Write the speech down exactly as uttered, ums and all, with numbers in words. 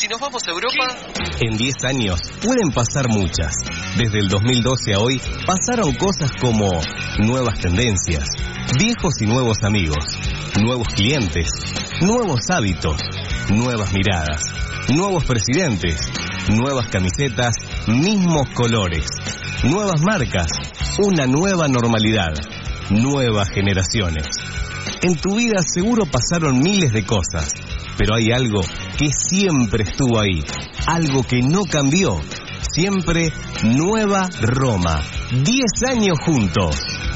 nos vamos a Europa... En diez años pueden pasar muchas. Desde el dos mil doce a hoy pasaron cosas como nuevas tendencias, viejos y nuevos amigos, nuevos clientes, nuevos hábitos, nuevas miradas, nuevos presidentes, nuevas camisetas, mismos colores, nuevas marcas, una nueva normalidad, nuevas generaciones. En tu vida seguro pasaron miles de cosas, pero hay algo que siempre estuvo ahí, algo que no cambió. Siempre Nueva Roma. Diez años juntos.